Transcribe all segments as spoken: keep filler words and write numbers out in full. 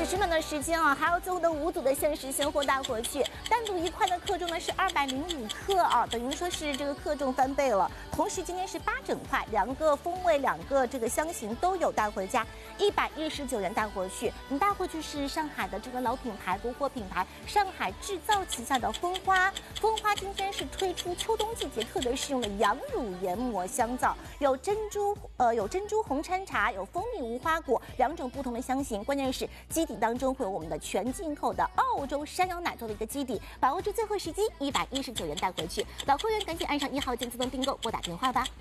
只是短短时间啊，还要最后的五组的限时鲜货带回去。单独一块的克重呢是二百零五克啊，等于说是这个克重翻倍了。同时今天是八整块，两个风味、两个这个香型都有带回家，一百一十九元带回去。你带回去是上海的这个老品牌、国货品牌上海制造旗下的蜂花。蜂花今天是推出秋冬季节特别适用的羊乳研磨香皂，有珍珠呃有珍珠红掺茶，有蜂蜜无花果两种不同的香型。关键是基底当中会有我们的全进口的澳洲山羊奶做的一个基底，把握住最后时机，一百一十九元带回去。老会员赶紧按上一号键自动订购，拨打电话吧。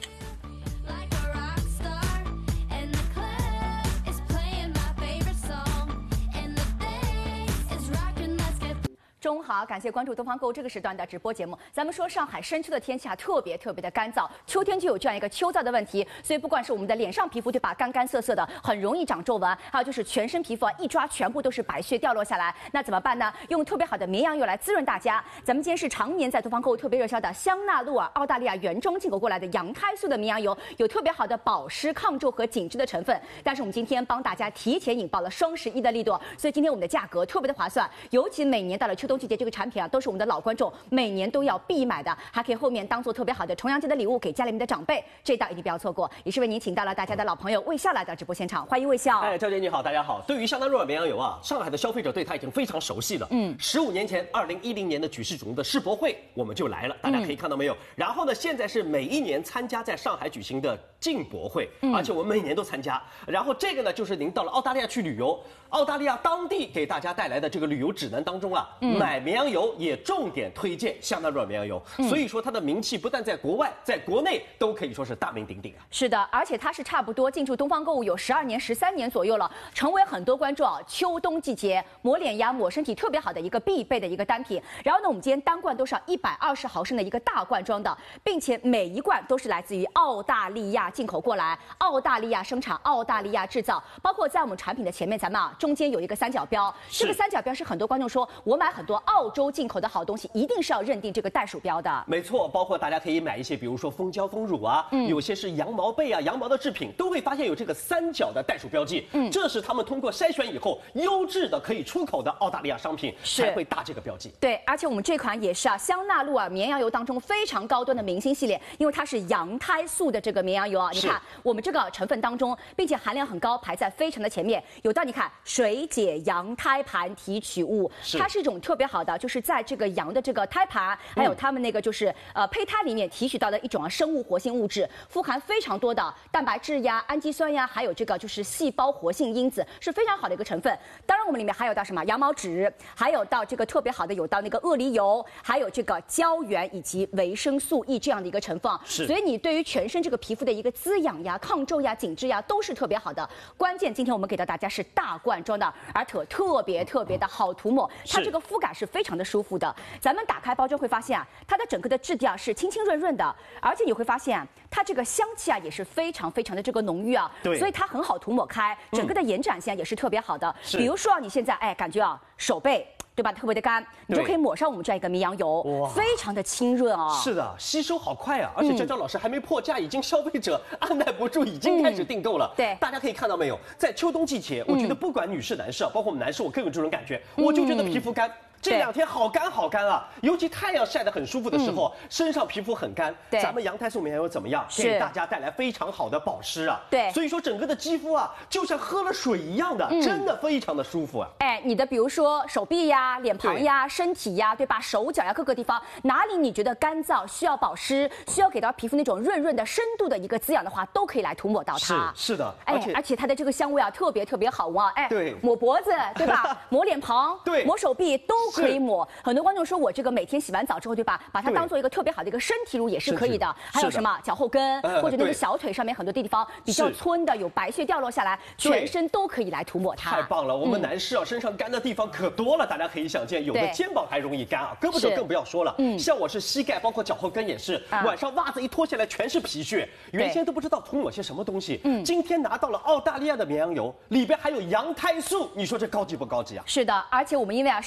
中午好，感谢关注东方购物这个时段的直播节目。咱们说上海深秋的天气啊，特别特别的干燥，秋天就有这样一个秋燥的问题，所以不管是我们的脸上皮肤对吧，干干涩涩的，很容易长皱纹，还有就是全身皮肤啊，一抓全部都是白屑掉落下来，那怎么办呢？用特别好的绵羊油来滋润大家。咱们今天是常年在东方购物特别热销的香纳露尔澳大利亚原装进口过来的羊胎素的绵羊油，有特别好的保湿、抗皱和紧致的成分。但是我们今天帮大家提前引爆了双十一的力度，所以今天我们的价格特别的划算，尤其每年到了秋冬季节，这个产品啊都是我们的老观众每年都要必买的，还可以后面当做特别好的重阳节的礼物给家里面的长辈，这道一定不要错过。也是为您请到了大家的老朋友魏笑来到直播现场，欢迎魏笑。 哎，赵姐你好，大家好。对于香纳露尔绵羊油啊，上海的消费者对它已经非常熟悉了。嗯，十五年前，二零一零年的举世瞩目的世博会我们就来了，大家可以看到没有？嗯、然后呢，现在是每一年参加在上海举行的进博会，嗯、而且我们每年都参加。然后这个呢，就是您到了澳大利亚去旅游，澳大利亚当地给大家带来的这个旅游指南当中啊，嗯、买绵羊油也重点推荐香纳露尔绵羊油，嗯、所以说它的名气不但在国外，在国内都可以说是大名鼎鼎啊。 是的，而且它是差不多进驻东方购物有十二年、十三年左右了，成为很多观众啊秋冬季节抹脸呀、抹身体特别好的一个必备的一个单品。然后呢，我们今天单罐都是一百二十毫升的一个大罐装的，并且每一罐都是来自于澳大利亚进口过来，澳大利亚生产、澳大利亚制造。包括在我们产品的前面，咱们啊中间有一个三角标，这个三角标是很多观众说我买很多澳洲进口的好东西，一定是要认定这个袋鼠标的。 没错，包括大家可以买一些，比如说蜂胶、蜂乳啊，嗯、有些是羊毛被啊、羊毛的制品，都会发现有这个三角的袋鼠标记。嗯，这是他们通过筛选以后优质的可以出口的澳大利亚商品才会打这个标记。 对，而且我们这款也是啊香纳露尔绵羊油当中非常高端的明星系列，因为它是羊胎素的这个绵羊油啊。你看我们这个成分当中，并且含量很高，排在非常的前面。有到你看水解羊胎盘提取物，它是一种特别好的，就是在这个羊的这个胎盘，还有它们那个就是、嗯、呃胚胎里面提取到的一种啊生物活性物质，富含非常多的蛋白质呀、氨基酸呀，还有这个就是细胞活性因子，是非常好的一个成分。当然我们里面还有到什么羊毛脂，还有到这个特别好的有到那个鳄梨油，还有这个胶原以及维生素 E 这样的一个成分，所以你对于全身这个皮肤的一个滋养呀、抗皱呀、紧致呀都是特别好的。关键今天我们给到大家是大罐装的，而且特别特别的好涂抹，它这个肤感是非常的舒服的。咱们打开包装会发现啊，它的整个的质地啊是清清润润的，而且你会发现啊，它这个香气啊也是非常非常的这个浓郁啊，对，所以它很好涂抹开，整个的延展性也是特别好的。嗯、比如说你现在哎感觉啊手背。对吧？特别的干，你就可以抹上我们这样一个绵羊油，非常的清润啊。 是的，吸收好快啊！而且张张老师还没破价，已经消费者按耐不住，已经开始订购了。嗯、 对， 大家可以看到没有，在秋冬季节，我觉得不管女士男士啊，包括我们男士，我更有这种感觉，我就觉得皮肤干。这两天好干好干啊，尤其太阳晒得很舒服的时候，嗯、身上皮肤很干。对，咱们羊胎素绵羊油怎么样？给大家带来非常好的保湿啊。 对， 所以说整个的肌肤啊，就像喝了水一样的，嗯、真的非常的舒服啊。 哎，你的比如说手臂呀、脸庞呀、身体呀，对吧？手脚呀，各个地方哪里你觉得干燥，需要保湿，需要给到皮肤那种润润的、深度的一个滋养的话，都可以来涂抹到它。 是是的， 哎， 而且而且它的这个香味啊，特别特别好闻啊。哎， 对， 抹脖子对吧？抹脸庞， 对， 抹手臂都可以抹。很多观众说我这个每天洗完澡之后，对吧？把它当做一个特别好的一个身体乳也是可以的。还有什么脚后跟、呃、或者那个小腿上面很多地方比较皴的，有白屑掉落下来，全身都可以来涂抹它。 太棒了！我们男士啊，嗯、身上干的地方可多了，大家可以想见，有的肩膀还容易干啊，胳膊肘更不要说了。嗯，像我是膝盖，包括脚后跟也是，啊、晚上袜子一脱下来全是皮屑，原先都不知道涂抹些什么东西。嗯，今天拿到了澳大利亚的绵羊油，里边还有羊胎素，你说这高级不高级啊？ 是的，而且我们因为啊是有到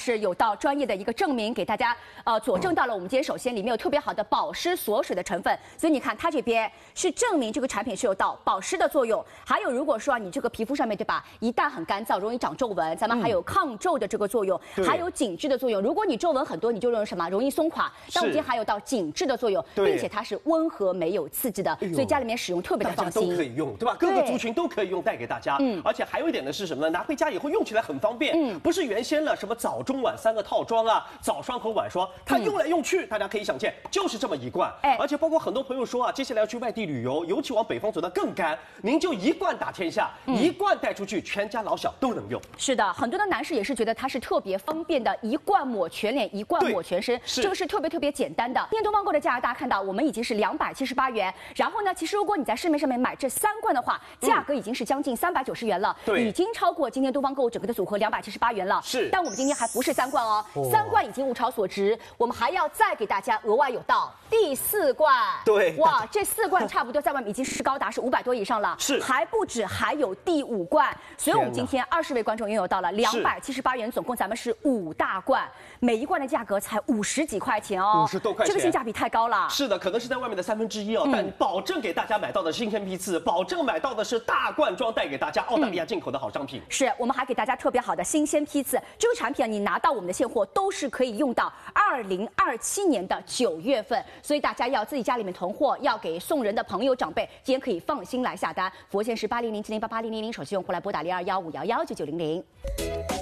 到专业的一个证明，给大家呃佐证到了我们今天首先里面有特别好的保湿锁水的成分，所以你看它这边是证明这个产品是有到保湿的作用，还有如果说、啊、你这个皮肤上面对吧，一旦很干燥容易长皱纹，咱们还有抗皱的这个作用，嗯、还有紧致的作用。如果你皱纹很多，你就容易什么容易松垮，但我们今天还有到紧致的作用，并且它是温和没有刺激的，所以家里面使用特别的放心。 大家都可以用，对吧？各个族群都可以用，带给大家。嗯，而且还有一点呢是什么呢？拿回家以后用起来很方便。嗯，不是原先了什么早中晚三个套装啊，早霜和晚霜，它用来用去，嗯、大家可以想见，就是这么一罐。哎，而且包括很多朋友说啊，接下来要去外地旅游，尤其往北方走的更干，您就一罐打天下，嗯、一罐带出去，全家老小都能用。 是的，很多的男士也是觉得它是特别方便的，一罐抹全脸，一罐抹全身，这个是特别特别简单的。今天东方购的价格大家看到，我们已经是两百七十八元，然后呢，其实如果你在市面上面买这三罐的话，价格已经是将近三百九十元了， 对、嗯， 已经超过今天东方购整个的组合两百七十八元了。 是， 但我们今天还不是三罐哦，哦三罐已经物超所值，我们还要再给大家额外有到第四罐。 对， 哇，这四罐差不多在外面已经是高达是五百多以上了， 是， 还不止，还有第五罐，所以我们今天二十位观众拥有到了两百七十八元，总共咱们是五大罐，每一罐的价格才五十几块钱哦， 五十多块钱， 这个性价比太高了。 是的，可能是在外面的三分之一哦，嗯、但保证给大家买到的新鲜批次，保证买到的是大罐装，带给大家澳大利亚进口的好商品。嗯、 是我们还给大家特别好的新鲜批次，这个产品啊，你拿到我们的现货都是可以用到二零二七年的九月份，所以大家要自己家里面囤货，要给送人的朋友长辈，今天可以放心来下单。服务线是八零零七零八八零零零，手机用户来拨打零二幺五幺幺九九零零。